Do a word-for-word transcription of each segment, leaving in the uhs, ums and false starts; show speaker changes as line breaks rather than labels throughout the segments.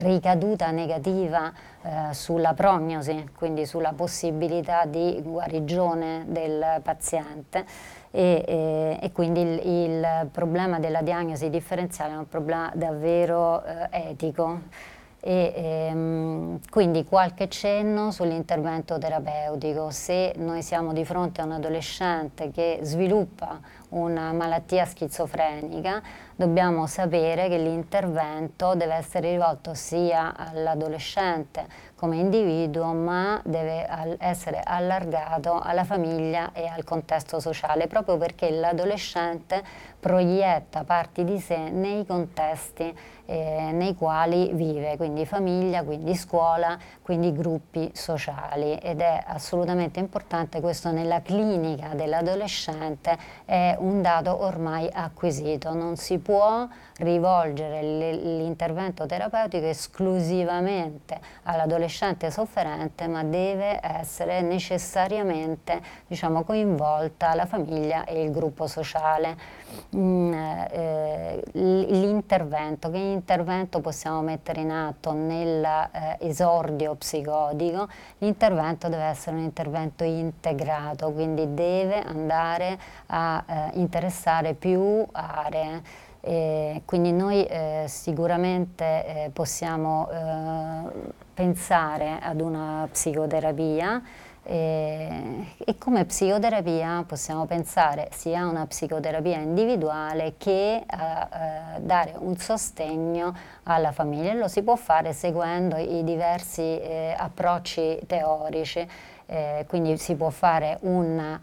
ricaduta negativa eh, sulla prognosi, quindi sulla possibilità di guarigione del paziente. E, e, e quindi il, il problema della diagnosi differenziale è un problema davvero eh, etico. E, ehm, quindi qualche cenno sull'intervento terapeutico. Se noi siamo di fronte a un adolescente che sviluppa una malattia schizofrenica, dobbiamo sapere che l'intervento deve essere rivolto sia all'adolescente come individuo, ma deve essere allargato alla famiglia e al contesto sociale, proprio perché l'adolescente proietta parti di sé nei contesti eh, nei quali vive, quindi famiglia, quindi scuola, quindi gruppi sociali, ed è assolutamente importante questo nella clinica dell'adolescente, è un dato ormai acquisito. Non si può rivolgere l'intervento terapeutico esclusivamente all'adolescente sofferente, ma deve essere necessariamente, diciamo, coinvolta la famiglia e il gruppo sociale. Mm, eh, l'intervento, che intervento possiamo mettere in atto nell'esordio eh, psicotico? L'intervento deve essere un intervento integrato, quindi deve andare a eh, interessare più aree. E quindi noi eh, sicuramente eh, possiamo eh, pensare ad una psicoterapia e, e come psicoterapia possiamo pensare sia a una psicoterapia individuale che a eh, dare un sostegno alla famiglia. Lo si può fare seguendo i diversi eh, approcci teorici, eh, quindi si può fare un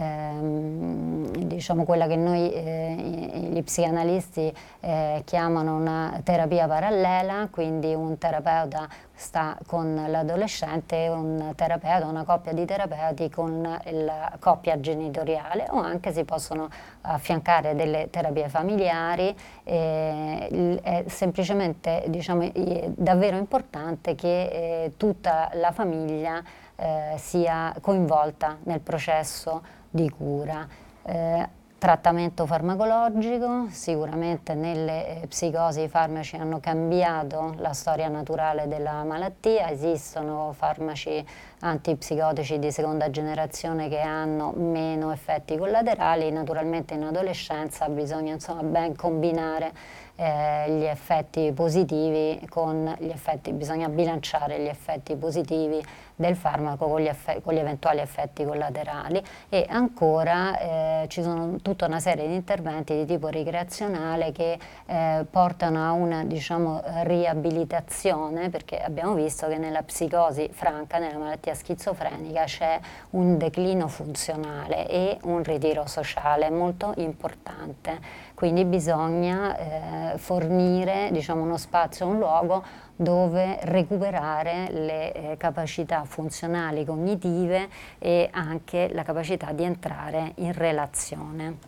Ehm, diciamo quella che noi eh, gli psicanalisti eh, chiamano una terapia parallela, quindi un terapeuta sta con l'adolescente e un terapeuta, una coppia di terapeuti con la coppia genitoriale, o anche si possono affiancare delle terapie familiari. Eh, è semplicemente, diciamo, è davvero importante che eh, tutta la famiglia eh, sia coinvolta nel processo di cura. Eh, trattamento farmacologico, sicuramente nelle eh, psicosi i farmaci hanno cambiato la storia naturale della malattia, esistono farmaci antipsicotici di seconda generazione che hanno meno effetti collaterali. Naturalmente in adolescenza bisogna, insomma, ben combinare eh, gli effetti positivi con gli effetti, bisogna bilanciare gli effetti positivi del farmaco con gli, con gli eventuali effetti collaterali. E ancora eh, ci sono tutta una serie di interventi di tipo ricreazionale che eh, portano a una, diciamo, riabilitazione, perché abbiamo visto che nella psicosi franca, nella malattia schizofrenica, c'è un declino funzionale e un ritiro sociale molto importante. Quindi bisogna eh, fornire, diciamo, uno spazio, un luogo dove recuperare le eh, capacità funzionali cognitive e anche la capacità di entrare in relazione.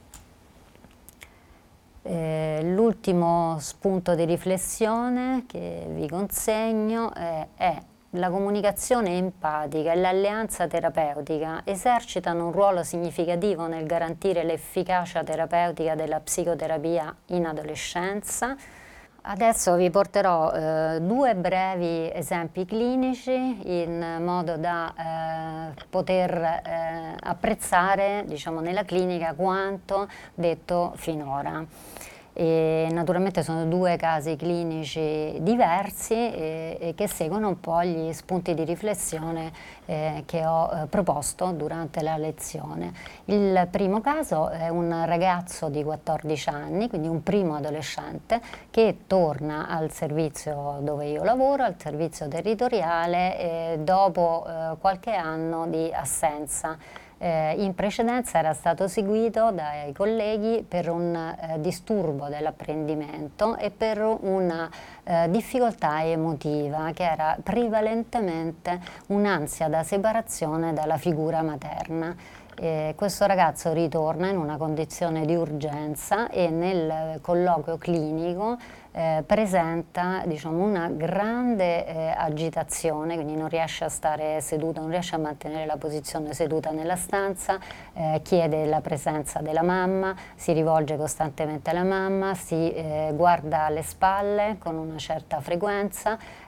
Eh, l'ultimo spunto di riflessione che vi consegno eh, è la comunicazione empatica e l'alleanza terapeutica esercitano un ruolo significativo nel garantire l'efficacia terapeutica della psicoterapia in adolescenza. Adesso vi porterò eh, due brevi esempi clinici in modo da eh, poter eh, apprezzare, diciamo, nella clinica quanto detto finora. E naturalmente sono due casi clinici diversi e, e che seguono un po' gli spunti di riflessione eh, che ho eh, proposto durante la lezione. Il primo caso è un ragazzo di quattordici anni, quindi un primo adolescente, che torna al servizio dove io lavoro, al servizio territoriale, eh, dopo eh, qualche anno di assenza. Eh, in precedenza era stato seguito dai colleghi per un eh, disturbo dell'apprendimento e per una eh, difficoltà emotiva che era prevalentemente un'ansia da separazione dalla figura materna. Eh, questo ragazzo ritorna in una condizione di urgenza e nel colloquio clinico eh, presenta, diciamo, una grande eh, agitazione, quindi non riesce a stare seduta, non riesce a mantenere la posizione seduta nella stanza, eh, chiede la presenza della mamma, si rivolge costantemente alla mamma, si eh, guarda alle spalle con una certa frequenza,